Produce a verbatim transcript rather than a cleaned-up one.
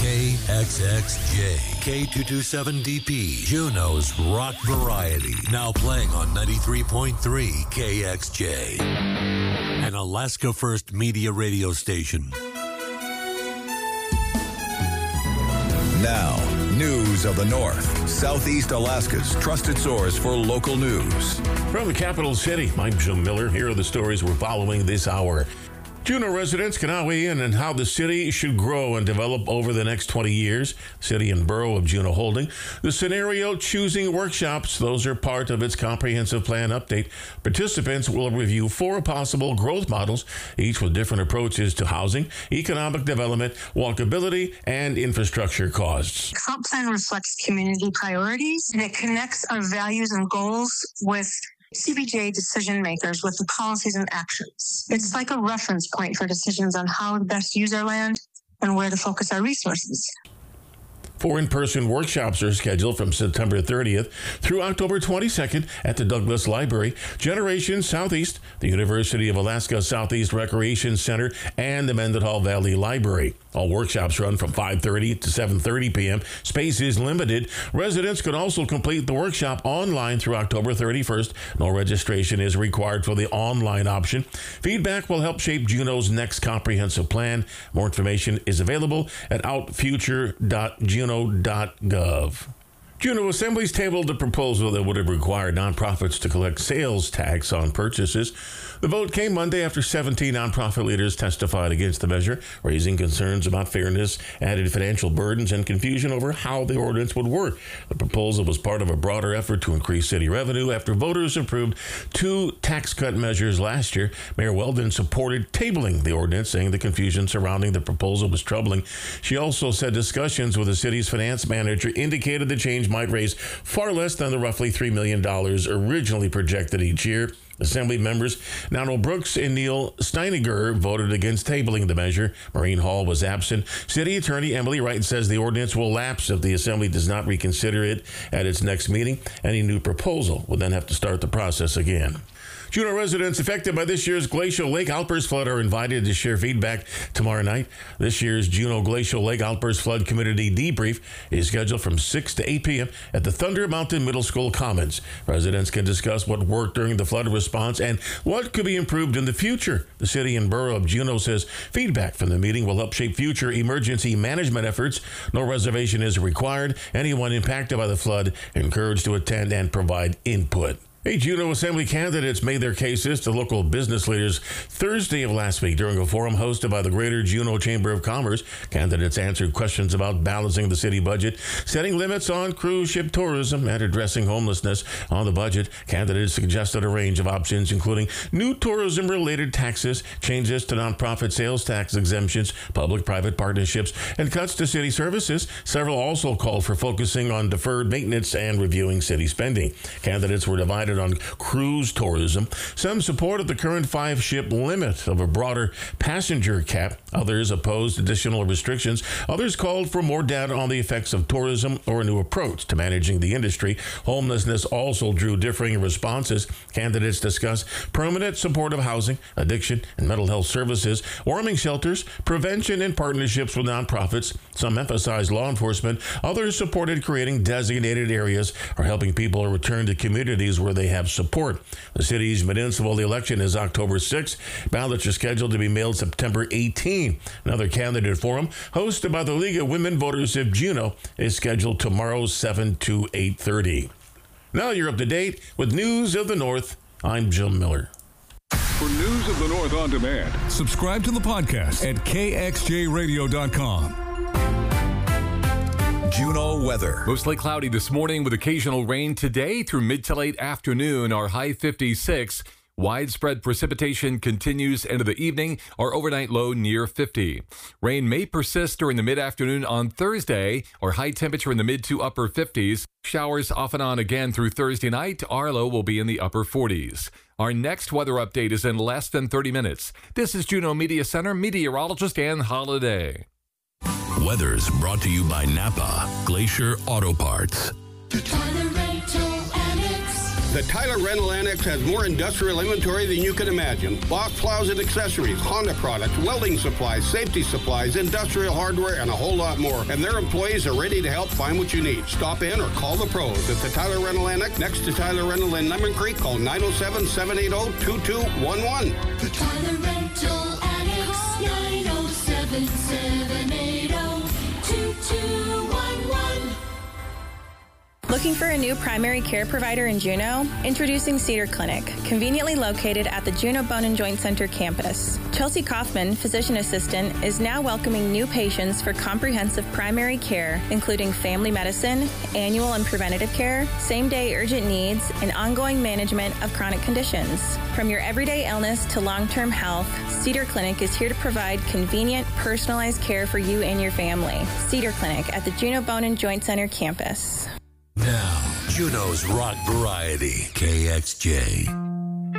K X X J, K two twenty-seven D P, Juneau's rock variety. Now playing on ninety-three point three K X J, an Alaska First Media radio station. Now, news of the North, Southeast Alaska's trusted source for local news. From the capital city, I'm Jim Miller. Here are the stories we're following this hour. Juneau residents can now weigh in on how the city should grow and develop over the next twenty years. City and Borough of Juneau holding the Scenario Choosing Workshops. Those are part of its comprehensive plan update. Participants will review four possible growth models, each with different approaches to housing, economic development, walkability, and infrastructure costs. The comp plan reflects community priorities, and it connects our values and goals with C B J decision makers with the policies and actions. It's like a reference point for decisions on how to best use our land and where to focus our resources. Four in-person workshops are scheduled from September thirtieth through October twenty-second at the Douglas Library, Generation Southeast, the University of Alaska Southeast Recreation Center, and the Mendenhall Valley Library. All workshops run from five thirty to seven thirty p.m. Space is limited. Residents could also complete the workshop online through October thirty-first. No registration is required for the online option. Feedback will help shape Juneau's next comprehensive plan. More information is available at outfuture dot juneau dot gov. Juneau Assembly's tabled a proposal that would have required nonprofits to collect sales tax on purchases. The vote came Monday after seventeen nonprofit leaders testified against the measure, raising concerns about fairness, added financial burdens, and confusion over how the ordinance would work. The proposal was part of a broader effort to increase city revenue after voters approved two tax cut measures last year. Mayor Weldon supported tabling the ordinance, saying the confusion surrounding the proposal was troubling. She also said discussions with the city's finance manager indicated the change might raise far less than the roughly three million dollars originally projected each year. Assembly members Nano Brooks and Neil Steiniger voted against tabling the measure. Maureen Hall was absent. City Attorney Emily Wright says the ordinance will lapse if the Assembly does not reconsider it at its next meeting. Any new proposal will then have to start the process again. Juneau residents affected by this year's Glacial Lake Outburst flood are invited to share feedback tomorrow night. This year's Juneau Glacial Lake Outburst Flood Community Debrief is scheduled from six to eight p.m. at the Thunder Mountain Middle School Commons. Residents can discuss what worked during the flood response and what could be improved in the future. The City and Borough of Juneau says feedback from the meeting will help shape future emergency management efforts. No reservation is required. Anyone impacted by the flood encouraged to attend and provide input. Hey, Juneau Assembly candidates made their cases to local business leaders Thursday of last week during a forum hosted by the Greater Juneau Chamber of Commerce. Candidates answered questions about balancing the city budget, setting limits on cruise ship tourism, and addressing homelessness. On the budget, candidates suggested a range of options, including new tourism-related taxes, changes to nonprofit sales tax exemptions, public-private partnerships, and cuts to city services. Several also called for focusing on deferred maintenance and reviewing city spending. Candidates were divided on cruise tourism. Some supported the current five-ship limit of a broader passenger cap. Others opposed additional restrictions. Others called for more data on the effects of tourism or a new approach to managing the industry. Homelessness also drew differing responses. Candidates discussed permanent supportive housing, addiction and mental health services, warming shelters, prevention, and partnerships with nonprofits. Some emphasized law enforcement. Others supported creating designated areas or helping people return to communities where they have support. The city's municipal election is October sixth. Ballots are scheduled to be mailed September eighteenth. Another candidate forum hosted by the League of Women Voters of Juneau is scheduled tomorrow seven to eight thirty. Now you're up to date with News of the North. I'm Jim Miller. For News of the North on demand, subscribe to the podcast at k x j radio dot com. Juneau weather. Mostly cloudy this morning with occasional rain. Today through mid to late afternoon, our high fifty-six. Widespread precipitation continues into the evening. Our overnight low near fifty. Rain may persist during the mid-afternoon on Thursday. Our high temperature in the mid to upper fifties. Showers off and on again through Thursday night. Our low will be in the upper forties. Our next weather update is in less than thirty minutes. This is Juneau Media Center meteorologist Ann Holiday. Weather's brought to you by Napa Glacier Auto Parts. Tyler Rental Annex. The Tyler Rental Annex has more industrial inventory than you can imagine. Boss plows and accessories, Honda products, welding supplies, safety supplies, industrial hardware, and a whole lot more. And their employees are ready to help find what you need. Stop in or call the pros at the Tyler Rental Annex next to Tyler Rental in Lemon Creek. Call nine oh seven, seven eight oh, two two one one. The Tyler Rental Annex, nine oh seven, seven eight oh, two two one one. Looking for a new primary care provider in Juneau? Introducing Cedar Clinic, conveniently located at the Juneau Bone and Joint Center campus. Chelsea Kaufman, physician assistant, is now welcoming new patients for comprehensive primary care, including family medicine, annual and preventative care, same-day urgent needs, and ongoing management of chronic conditions. From your everyday illness to long-term health, Cedar Clinic is here to provide convenient, personalized care for you and your family. Cedar Clinic at the Juneau Bone and Joint Center campus. Now, Juneau's Rock Variety, K X J.